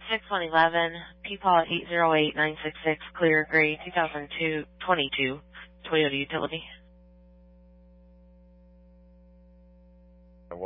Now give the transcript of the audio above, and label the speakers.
Speaker 1: 6111, Peepaw 808966, clear gray 2022 Toyota utility.